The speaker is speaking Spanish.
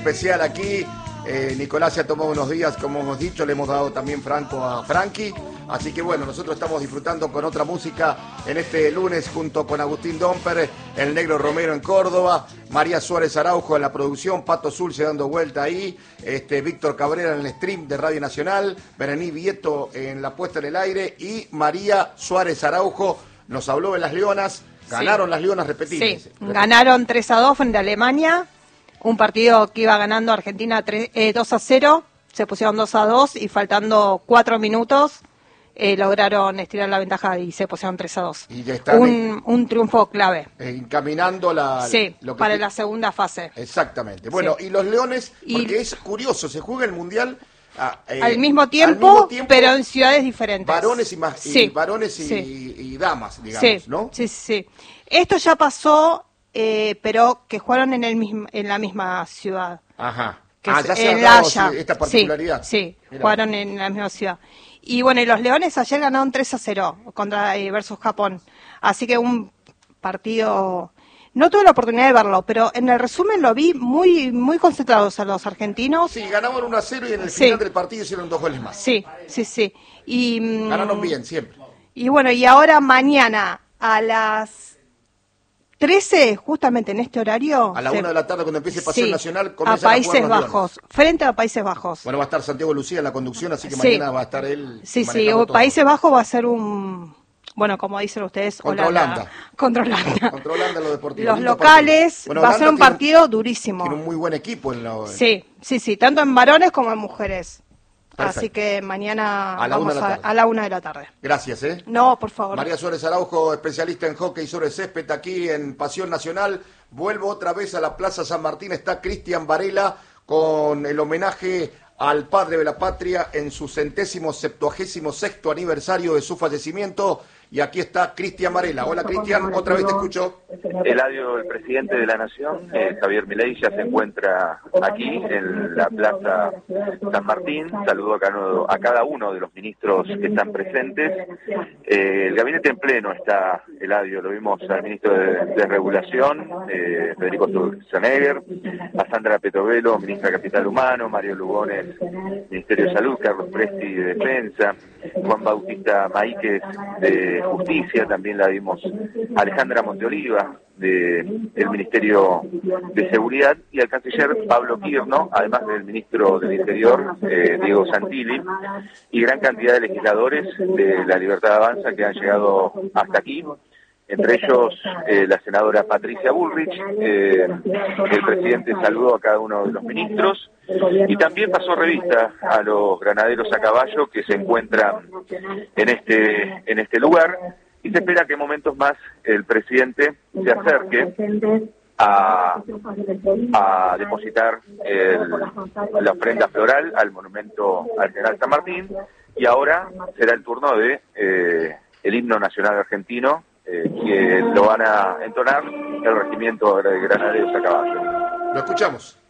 especial aquí. Nicolás se ha tomado unos días, como hemos dicho, le hemos dado también franco a Frankie. Así que bueno, nosotros estamos disfrutando con otra música en este lunes junto con Agustín Domper, el Negro Romero en Córdoba, María Suárez Araujo en la producción, Pato Zulce dando vuelta ahí, Víctor Cabrera en el stream de Radio Nacional, Berení Vieto en la puesta en el aire y María Suárez Araujo nos habló de las Leonas. Ganaron las Leonas, repetimos. Sí, ganaron 3-2 frente a Alemania, un partido que iba ganando Argentina 2-0, se pusieron 2-2 y faltando 4 minutos lograron estirar la ventaja y se pusieron 3-2. Y ya están un triunfo clave. Encaminando para la segunda fase. Exactamente. Bueno, y los Leones, porque es curioso, se juega el Mundial al mismo tiempo, pero en ciudades diferentes. Varones y damas, digamos, ¿no? Sí. Esto ya pasó, pero que jugaron en la misma ciudad. Ajá. Ya se en ha La dado Haya. esta particularidad. Sí, jugaron en la misma ciudad. Y bueno, y los Leones ayer ganaron 3-0 versus Japón. Así que un partido... No tuve la oportunidad de verlo, pero en el resumen lo vi muy concentrados a los argentinos. Sí, ganaban 1-0 y en el final del partido hicieron 2 goles más. Sí. Y, ganaron bien, siempre. Y bueno, y ahora mañana a las 13, justamente en este horario... A la 1 de la tarde, cuando empiece el Paseo Nacional, comienzan a Países Bajos, frente a Países Bajos. Bueno, va a estar Santiago Lucía en la conducción, así que mañana va a estar él. Sí, Países Bajos va a ser bueno, como dicen ustedes, contra Holanda. Contra Holanda. Contra Holanda lo deportivo. Los locales, bueno, va a ser un partido durísimo. Tiene un muy buen equipo. Sí, tanto en varones como en mujeres. Perfecto. Así que mañana a la 1 de la tarde. Gracias, No, por favor. María Suárez Araujo, especialista en hockey sobre césped aquí en Pasión Nacional. Vuelvo otra vez a la Plaza San Martín. Está Cristian Varela con el homenaje al padre de la patria en su 176º aniversario de su fallecimiento. Y aquí está Cristian Varela. Hola, Cristian, otra vez te escucho. Eladio, el presidente de la Nación, Javier Milei, ya se encuentra aquí en la Plaza San Martín. Saludo a cada uno de los ministros que están presentes. El gabinete en pleno está, Eladio, lo vimos al ministro de Regulación, Federico Sturzenegger, a Sandra Petovelo, ministra de Capital Humano, Mario Lugones, Ministerio de Salud, Carlos Presti de Defensa, Juan Bautista Maíquez de Justicia, también la vimos Alejandra Monteoliva del Ministerio de Seguridad y al canciller Pablo Quirno, además del ministro del Interior Diego Santilli, y gran cantidad de legisladores de La Libertad Avanza que han llegado hasta aquí, entre ellos la senadora Patricia Bullrich. El presidente saludó a cada uno de los ministros y también pasó revista a los granaderos a caballo que se encuentran en este lugar, y se espera que en momentos más el presidente se acerque a depositar la ofrenda floral al monumento al general San Martín, y ahora será el turno de el himno nacional argentino, que lo van a entonar el regimiento de granaderos a caballo. Lo escuchamos.